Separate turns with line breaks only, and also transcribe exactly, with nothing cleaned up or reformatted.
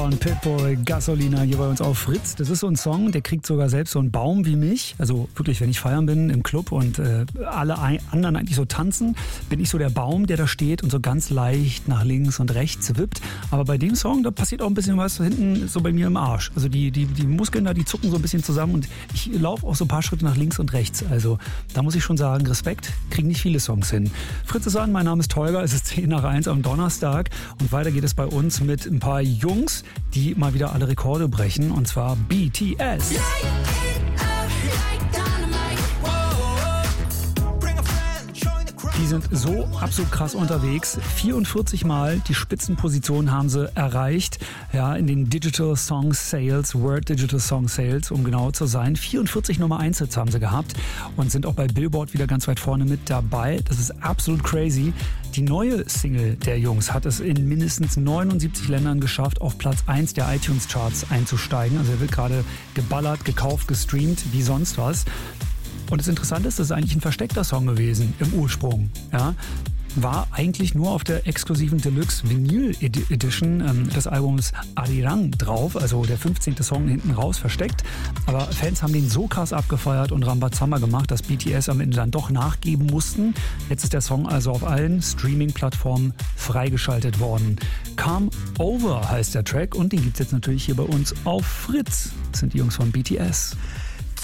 von Pitbull, Gasolina hier bei uns auf Fritz. Das ist so ein Song, der kriegt sogar selbst so einen Baum wie mich. Also wirklich, wenn ich feiern bin im Club und äh, alle ein, anderen eigentlich so tanzen, bin ich so der Baum, der da steht und so ganz leicht nach links und rechts wippt. Aber bei dem Song, da passiert auch ein bisschen was hinten so bei mir im Arsch. Also die, die, die Muskeln da, die zucken so ein bisschen zusammen und ich laufe auch so ein paar Schritte nach links und rechts. Also da muss ich schon sagen, Respekt, kriegen nicht viele Songs hin. Fritz ist an, mein Name ist Tolga, es ist zehn nach eins am Donnerstag und weiter geht es bei uns mit ein paar Jungs, die mal wieder alle Rekorde brechen, und zwar B T S. Die sind so absolut krass unterwegs. vierundvierzig Mal die Spitzenposition haben sie erreicht. Ja, in den Digital Song Sales, World Digital Song Sales, um genau zu sein. vierundvierzig Nummer eins Hits haben sie gehabt und sind auch bei Billboard wieder ganz weit vorne mit dabei. Das ist absolut crazy. Die neue Single der Jungs hat es in mindestens neunundsiebzig Ländern geschafft, auf Platz eins der iTunes-Charts einzusteigen. Also er wird gerade geballert, gekauft, gestreamt, wie sonst was. Und das Interessante ist, das ist eigentlich ein versteckter Song gewesen im Ursprung. Ja, war eigentlich nur auf der exklusiven Deluxe Vinyl Edition ähm, des Albums Arirang drauf, also der fünfzehnte Song hinten raus versteckt. Aber Fans haben den so krass abgefeiert und Rambazamba gemacht, dass B T S am Ende dann doch nachgeben mussten. Jetzt ist der Song also auf allen Streaming-Plattformen freigeschaltet worden. Come Over heißt der Track und den gibt es jetzt natürlich hier bei uns auf Fritz. Das sind die Jungs von B T S.